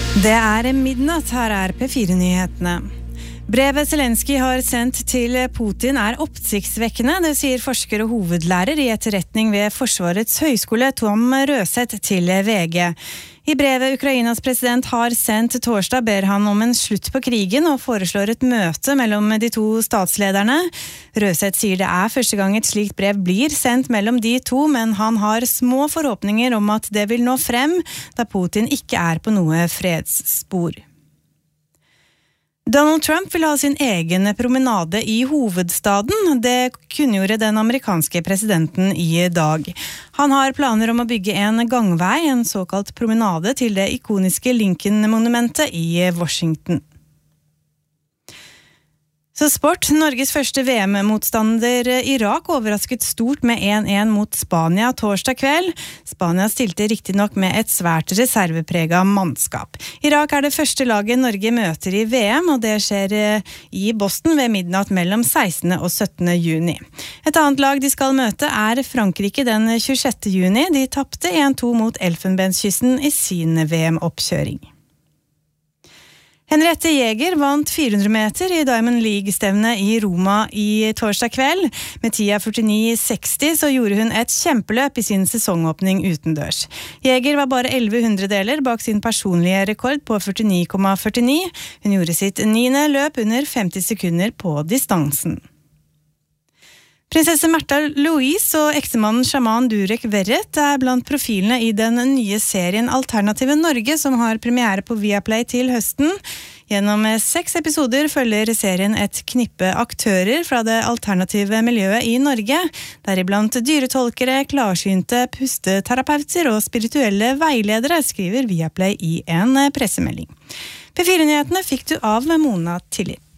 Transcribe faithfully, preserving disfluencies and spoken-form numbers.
Det er midnatt, her er P fire-nyhetene. Brevet Zelensky har sendt til Putin er oppsiktsvekkende, det sier forsker og hovedlærer i etterretning ved Forsvarets høyskole, Tom Røseth, til V G. I brevet Ukrainas president har sendt torsdag ber han om en slutt på krigen og foreslår et møte mellom de to statslederne. Røseth sier det er første gang et slikt brev blir sendt mellom de to, men han har små forhåpninger om at det vil nå frem, da Putin ikke er på noe fredsspor. Donald Trump vil ha sin egen promenade i hovedstaden. Det kunngjorde den amerikanske presidenten i dag. Han har planer om å bygge en gangvei, en såkalt promenade, til det ikoniske Lincoln-monumentet i Washington. Så sport, Norges første V M-motstander Irak overrasket stort med en en mot Spania torsdag kveld. Spania stilte riktig nok med et svært reservepreget mannskap. Irak er det første laget Norge møter i V M, og det skjer i Boston ved midnatt mellom sekstende og syttende juni. Et annet lag de skal møte er Frankrike den tjuesjette juni. De tapte en to mot Elfenbenskysten i sin V M-oppkjøring. Henriette Jæger vant fire hundre meter i Diamond League-stevnet i Roma i torsdag kveld. Med tida førtini seksti så gjorde hun et kjempeløp i sin sesongåpning utendørs. Jæger var bare elleve hundredeler bak sin personlige rekord på førtini komma førtini. Hun gjorde sitt niende løp under femti sekunder på distansen. Prinsesse Märtha Louise og eksemannen Shaman Durek Verret er blant profilene i den nye serien Alternative Norge, som har premiere på Viaplay til høsten. Gjennom seks episoder følger serien et knippe aktører fra det alternative miljøet i Norge, deriblant dyretolkere, klarsynte, pusteterapeuter og spirituelle veiledere, skriver Viaplay i en pressemelding. P fire-nyhetene fikk du av Mona Tillit.